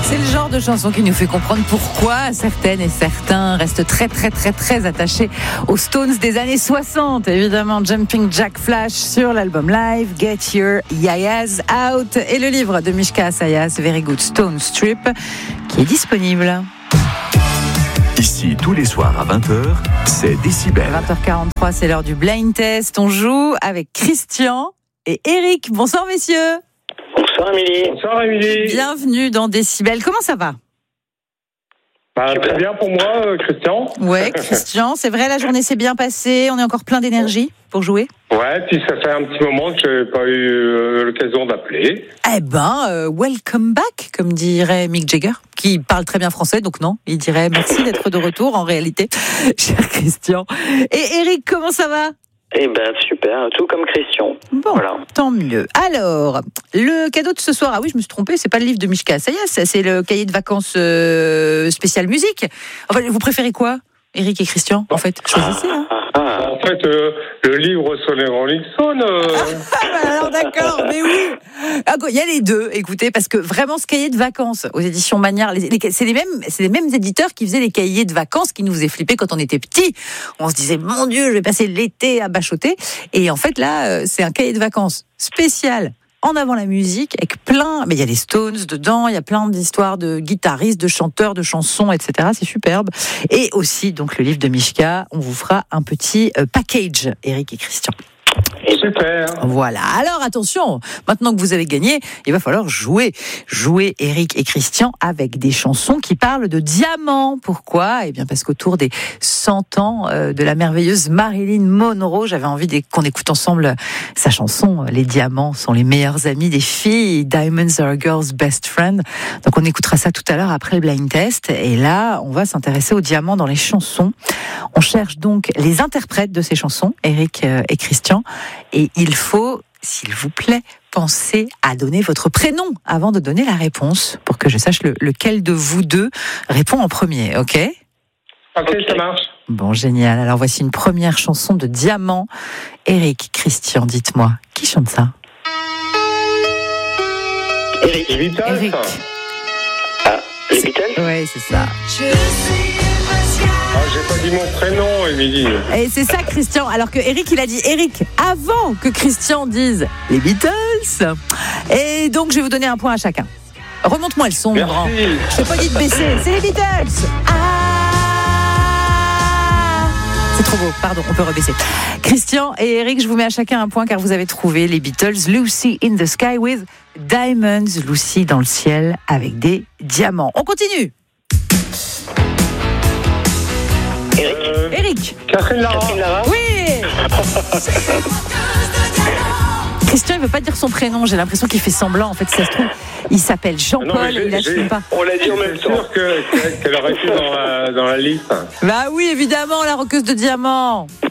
C'est le genre de chanson qui nous fait comprendre pourquoi certaines et certains restent très très très très attachés aux Stones des années 60. Évidemment, Jumping Jack Flash sur l'album live Get Your Yayas Out et le livre de Mishka Asayas, Very Good Stone Strip, qui est disponible. Ici, tous les soirs à 20h, c'est Décibel. 20h43, c'est l'heure du blind test. On joue avec Christian et Eric. Bonsoir messieurs. Bonsoir Émilie. Bonsoir Émilie. Bienvenue dans Décibel. Comment ça va ? Très bien pour moi, Christian. Ouais, Christian, c'est vrai, la journée s'est bien passée. On est encore plein d'énergie pour jouer. Ouais, puis ça fait un petit moment que je n'ai pas eu l'occasion d'appeler. Eh ben, welcome back, comme dirait Mick Jagger, qui parle très bien français, donc non, il dirait merci d'être de retour en réalité, cher Christian. Et Eric, comment ça va ? Eh ben super, tout comme Christian. Bon, voilà. Tant mieux. Alors, le cadeau de ce soir, ah oui, je me suis trompée, c'est pas le livre de Mishka Asayas, c'est le cahier de vacances spécial musique. Enfin, vous préférez quoi, Eric et Christian ? En fait, choisissez. Hein. En fait, le livre sur les Rolling Stones. Alors d'accord, mais oui. Il y a les deux, écoutez, parce que vraiment ce cahier de vacances aux éditions Magnard, c'est les mêmes éditeurs qui faisaient les cahiers de vacances qui nous faisaient flipper quand on était petits. On se disait, mon Dieu, je vais passer l'été à bachoter. Et en fait, là, c'est un cahier de vacances spécial. En avant la musique, avec mais il y a les Stones dedans, il y a plein d'histoires de guitaristes, de chanteurs, de chansons, etc. C'est superbe. Et aussi, donc, le livre de Mishka, on vous fera un petit package, Eric et Christian. Super. Voilà. Alors attention, maintenant que vous avez gagné, il va falloir jouer. Jouer, Eric et Christian, avec des chansons qui parlent de diamants. Pourquoi ? Eh bien parce qu'autour des 100 ans de la merveilleuse Marilyn Monroe, j'avais envie qu'on écoute ensemble sa chanson « Les diamants sont les meilleurs amis des filles ». Diamonds are a girl's best friend. Donc on écoutera ça tout à l'heure après le blind test. Et là, on va s'intéresser aux diamants dans les chansons. On cherche donc les interprètes de ces chansons, Eric et Christian. Et il faut, s'il vous plaît, penser à donner votre prénom avant de donner la réponse, pour que je sache lequel de vous deux répond en premier, ok ? Ok, ça marche. Bon, génial. Alors voici une première chanson de Diamant. Eric, Christian, dites-moi, qui chante ça ? Eric. Les Beatles. Eric. Ah, les Beatles. Ouais, c'est ça. J'ai pas dit mon prénom, Émilie. Et c'est ça, Christian. Alors que Eric, il a dit Eric avant que Christian dise les Beatles. Et donc, je vais vous donner un point à chacun. Remonte-moi le son, mon Merci. grand. Je t'ai pas dit de baisser. C'est les Beatles. C'est trop beau. Pardon, on peut rebaisser. Christian et Eric, je vous mets à chacun un point car vous avez trouvé les Beatles. Lucy in the Sky with Diamonds. Lucy dans le ciel avec des diamants. On continue. Eric. Catherine Lara. Oui. Christian, il veut pas dire son prénom. J'ai l'impression qu'il fait semblant. En fait, si ça se trouve, il s'appelle Jean-Paul et il n'assume pas. On l'a dit en même Je suis temps. sûr qu'elle aurait été dans la liste. Bah oui, évidemment, la roqueuse de diamants.